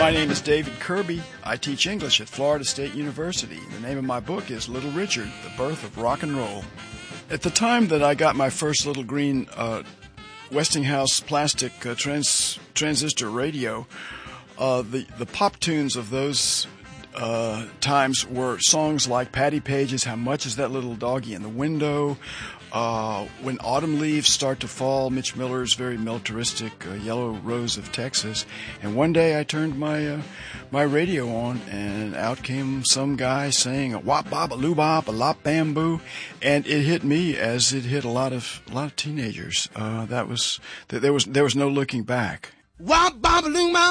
My name is David Kirby. I teach English at Florida State University. The name of my book is Little Richard, The Birth of Rock and Roll. At the time that I got my first little green Westinghouse plastic transistor radio, the pop tunes of those times were songs like Patti Page's How Much Is That Little Doggy in the Window, When Autumn Leaves Start to Fall, Mitch Miller's very militaristic Yellow Rose of Texas. And one day I turned my radio on, and out came some guy saying a wop bop a loo bop a lop bamboo, and it hit me as it hit a lot of teenagers. There was no looking back. Wop bop a loo